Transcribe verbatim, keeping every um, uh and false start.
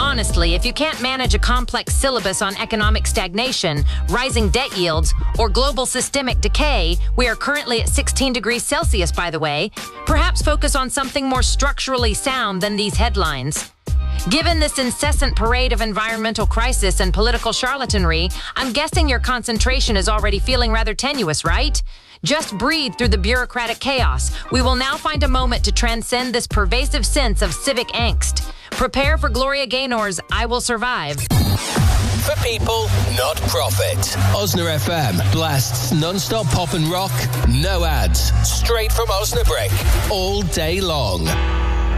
honestly, if you can't manage a complex syllabus on economic stagnation, rising debt yields, or global systemic decay, we are currently at sixteen degrees Celsius, by the way, perhaps focus on something more structurally sound than these headlines. Given this incessant parade of environmental crisis and political charlatanry, I'm guessing your concentration is already feeling rather tenuous, right? Just breathe through the bureaucratic chaos. We will now find a moment to transcend this pervasive sense of civic angst. Prepare for Gloria Gaynor's I Will Survive. For people, not profit. Osna F M blasts non-stop pop and rock, no ads, straight from Osnabrück, all day long.